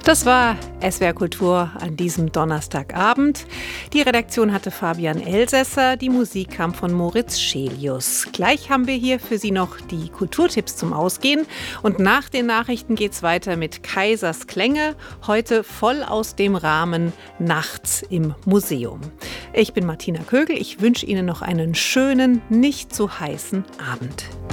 Das war SWR Kultur an diesem Donnerstagabend. Die Redaktion hatte Fabian Elsässer, die Musik kam von Moritz Schelius. Gleich haben wir hier für Sie noch die Kulturtipps zum Ausgehen. Und nach den Nachrichten geht's weiter mit Kaisers Klänge. Heute voll aus dem Rahmen Nachts im Museum. Ich bin Martina Kögel. Ich wünsche Ihnen noch einen schönen, nicht zu heißen Abend.